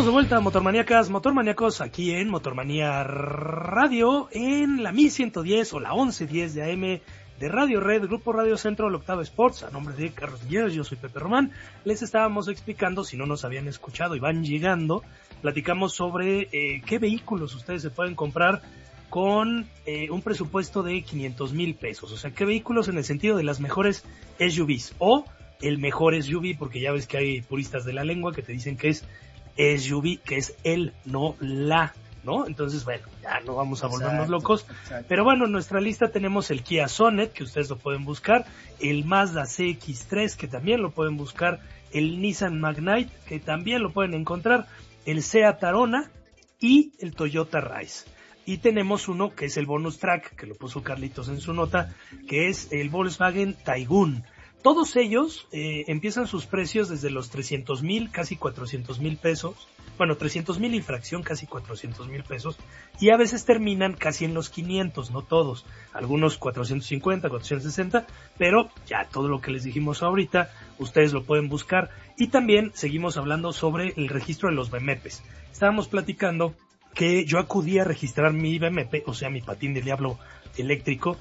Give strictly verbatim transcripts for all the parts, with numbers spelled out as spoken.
Estamos de vuelta, Motormaníacas, Motormaníacos, aquí en Motormanía Radio, en la mil ciento diez o la once diez de A M de Radio Red, Grupo Radio Centro, el Octavo Sports. A nombre de Carlos Villegas, yo soy Pepe Román. Les estábamos explicando, si no nos habían escuchado y van llegando, platicamos sobre eh, qué vehículos ustedes se pueden comprar con eh, un presupuesto de quinientos mil pesos. O sea, qué vehículos en el sentido de las mejores S U Vs o el mejor S U V, porque ya ves que hay puristas de la lengua que te dicen que es S U V, que es el, no la, ¿no? Entonces, bueno, ya no vamos a volvernos exacto, locos. Exacto. Pero bueno, en nuestra lista tenemos el Kia Sonet, que ustedes lo pueden buscar, el Mazda C X tres, que también lo pueden buscar, el Nissan Magnite, que también lo pueden encontrar, el Seat Arona y el Toyota Rise. Y tenemos uno que es el bonus track, que lo puso Carlitos en su nota, que es el Volkswagen Taigun. Todos ellos eh, empiezan sus precios desde los trescientos mil, casi cuatrocientos mil pesos. Bueno, trescientos mil y fracción, casi cuatrocientos mil pesos. Y a veces terminan casi en los quinientos, no todos. Algunos cuatrocientos cincuenta, cuatrocientos sesenta. Pero ya todo lo que les dijimos ahorita, ustedes lo pueden buscar. Y también seguimos hablando sobre el registro de los B M Ps. Estábamos platicando que yo acudí a registrar mi B M P, o sea, mi patín del diablo eléctrico,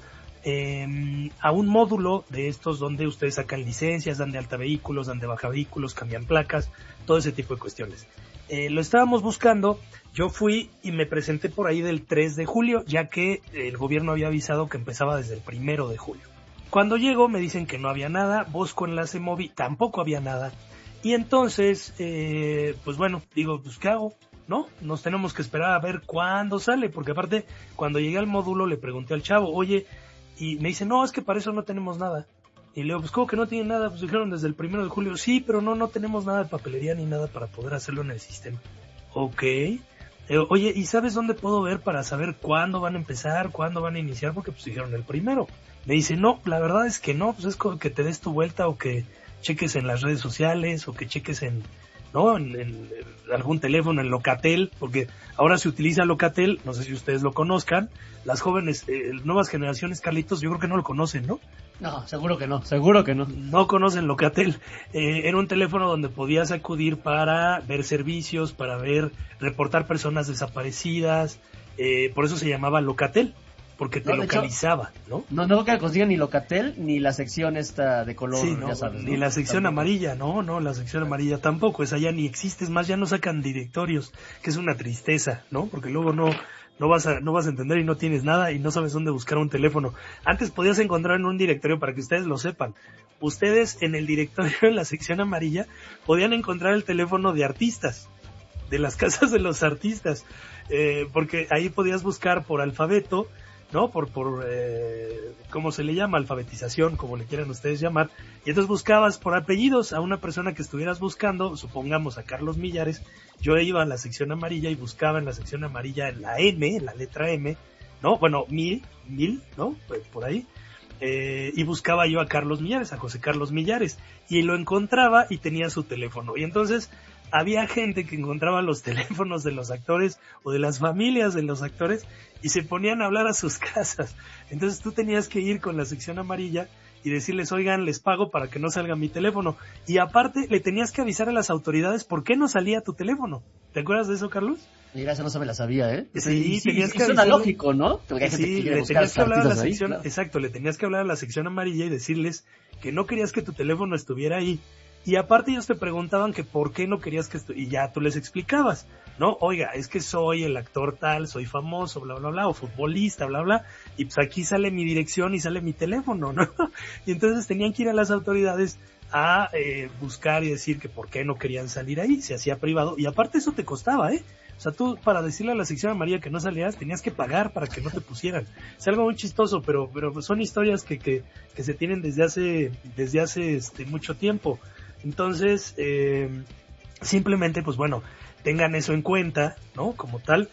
Eh, a un módulo de estos donde ustedes sacan licencias, dan de alta vehículos, dan de baja vehículos, cambian placas, todo ese tipo de cuestiones. Eh, lo estábamos buscando, yo fui y me presenté por ahí del tres de julio, ya que el gobierno había avisado que empezaba desde el primero de julio. Cuando llego me dicen que no había nada, busco enlace móvil, tampoco había nada, y entonces, eh, pues bueno, digo, pues ¿qué hago? ¿No? Nos tenemos que esperar a ver cuándo sale, porque aparte, cuando llegué al módulo le pregunté al chavo, oye, y me dice, no, es que para eso no tenemos nada. Y le digo, pues ¿cómo que no tienen nada? Pues dijeron desde el primero de julio, sí, pero no, no tenemos nada de papelería ni nada para poder hacerlo en el sistema. Ok. Eh, oye, ¿y sabes dónde puedo ver para saber cuándo van a empezar, cuándo van a iniciar? Porque pues dijeron el primero. Me dice, no, la verdad es que no, pues es como que te des tu vuelta o que cheques en las redes sociales o que cheques en, ¿no? En, en, en algún teléfono, en Locatel, porque ahora se utiliza Locatel, no sé si ustedes lo conozcan, las jóvenes, eh, nuevas generaciones, Carlitos, yo creo que no lo conocen, ¿no? No, seguro que no, seguro que no. No conocen Locatel. Eh, era un teléfono donde podías acudir para ver servicios, para ver, reportar personas desaparecidas, eh, por eso se llamaba Locatel, porque te no, localizaba, hecho, ¿no? No, no que consigan ni Locatel ni la sección esta de color, sí, no, ya sabes, ni ¿no? la sección Tampoco. amarilla, no, no, la sección amarilla tampoco, esa ya ni existe, es más, ya no sacan directorios, que es una tristeza, ¿no? Porque luego no, no vas a, no vas a entender y no tienes nada y no sabes dónde buscar un teléfono. Antes podías encontrar en un directorio, para que ustedes lo sepan, ustedes en el directorio, en la sección amarilla, podían encontrar el teléfono de artistas, de las casas de los artistas, eh, porque ahí podías buscar por alfabeto, ¿no? Por, por eh, ¿cómo se le llama? Alfabetización, como le quieran ustedes llamar. Y entonces buscabas por apellidos a una persona que estuvieras buscando, supongamos a Carlos Millares. Yo iba a la sección amarilla y buscaba en la sección amarilla en la M, en la letra M, ¿no? Bueno, mil, mil, ¿no? Pues por ahí. Eh, y buscaba yo a Carlos Millares, a José Carlos Millares. Y lo encontraba y tenía su teléfono. Y entonces había gente que encontraba los teléfonos de los actores o de las familias de los actores y se ponían a hablar a sus casas. Entonces tú tenías que ir con la sección amarilla y decirles, oigan, les pago para que no salga mi teléfono. Y aparte le tenías que avisar a las autoridades por qué no salía tu teléfono. ¿Te acuerdas de eso, Carlos? Mira, eso no se me la sabía, ¿eh? Sí, sí tenías sí, que suena avisarle. lógico, ¿no? Porque hay gente Sí, que quiere le buscar tenías que hablar a la ahí, sección, claro. exacto, le tenías que hablar a la sección amarilla y decirles que no querías que tu teléfono estuviera ahí. Y aparte ellos te preguntaban que por qué no querías que estu- y ya tú les explicabas, ¿no? Oiga, es que soy el actor tal, soy famoso, bla, bla, bla, o futbolista, bla, bla, y pues aquí sale mi dirección y sale mi teléfono, ¿no? Y entonces tenían que ir a las autoridades a eh, buscar y decir que por qué no querían salir ahí, se hacía privado, y aparte eso te costaba, ¿eh? O sea, tú para decirle a la sección amarilla que no salieras, tenías que pagar para que no te pusieran. Es algo muy chistoso, pero pero son historias que que, que se tienen desde hace desde hace este mucho tiempo. Entonces, eh, simplemente, pues bueno, tengan eso en cuenta, ¿no? Como tal,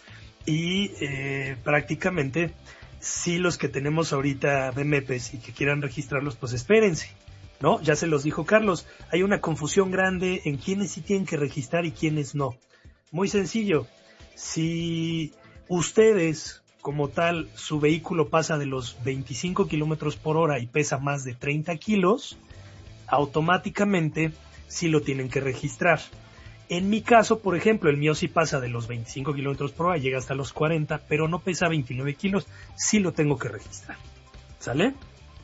y eh, prácticamente, si los que tenemos ahorita B M Ps y que quieran registrarlos, pues espérense, ¿no? Ya se los dijo Carlos, hay una confusión grande en quiénes sí tienen que registrar y quiénes no. Muy sencillo, si ustedes, como tal, su vehículo pasa de los veinticinco kilómetros por hora y pesa más de treinta kilos, automáticamente sí lo tienen que registrar. En mi caso, por ejemplo, el mío sí pasa de los veinticinco kilómetros por hora, llega hasta los cuarenta, pero no pesa veintinueve kilos, sí lo tengo que registrar, ¿sale?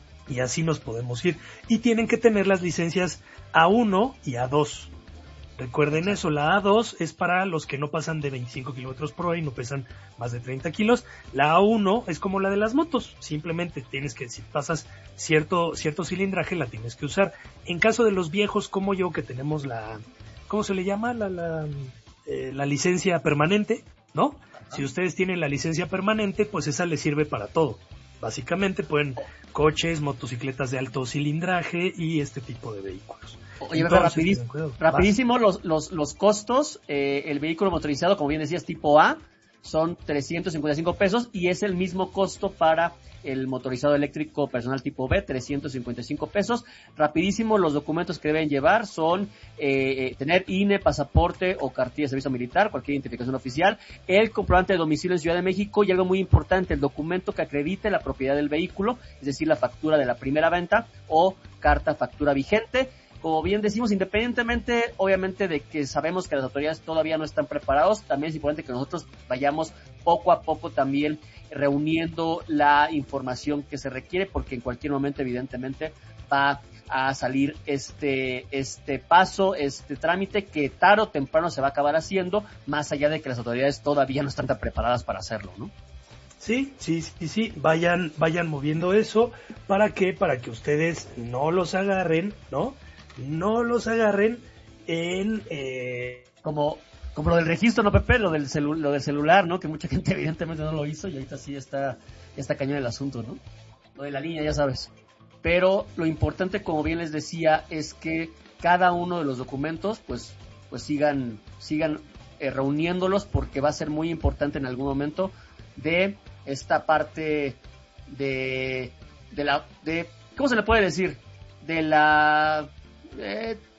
Y así nos podemos ir. Y tienen que tener las licencias A uno y A dos. Recuerden eso, la A dos es para los que no pasan de veinticinco kilómetros por hora y no pesan más de treinta kilos. La A uno es como la de las motos, simplemente tienes que, si pasas cierto, cierto cilindraje, la tienes que usar. En caso de los viejos como yo, que tenemos la, ¿cómo se le llama? La, la, eh, la licencia permanente, ¿no? Ajá. Si ustedes tienen la licencia permanente, pues esa les sirve para todo. Básicamente pueden coches, motocicletas de alto cilindraje y este tipo de vehículos. Oye, Entonces, rapidísimo, rapidísimo los, los, los costos. Eh, el vehículo motorizado, como bien decías, tipo A, son trescientos cincuenta y cinco pesos y es el mismo costo para el motorizado eléctrico personal tipo B, trescientos cincuenta y cinco pesos. Rapidísimo, los documentos que deben llevar son eh, tener I N E, pasaporte o cartilla de servicio militar, cualquier identificación oficial, el comprobante de domicilio en Ciudad de México y algo muy importante, el documento que acredite la propiedad del vehículo, es decir, la factura de la primera venta o carta factura vigente. Como bien decimos, independientemente, obviamente, de que sabemos que las autoridades todavía no están preparados, también es importante que nosotros vayamos poco a poco también reuniendo la información que se requiere, porque en cualquier momento, evidentemente, va a salir este este paso, este trámite que tarde o temprano se va a acabar haciendo, más allá de que las autoridades todavía no están tan preparadas para hacerlo, ¿no? Sí, sí, sí, sí, vayan, vayan moviendo eso, ¿para qué? Para que ustedes no los agarren, ¿no? No los agarren en... Eh... Como como lo del registro, ¿no, Pepe? Lo del, celu- lo del celular, ¿no? Que mucha gente evidentemente no lo hizo y ahorita sí está, ya está cañón el asunto, ¿no? Lo de la línea, ya sabes. Pero lo importante, como bien les decía, es que cada uno de los documentos, pues, pues sigan, sigan eh, reuniéndolos, porque va a ser muy importante en algún momento de esta parte de, de la, de, ¿cómo se le puede decir? De la... Eh,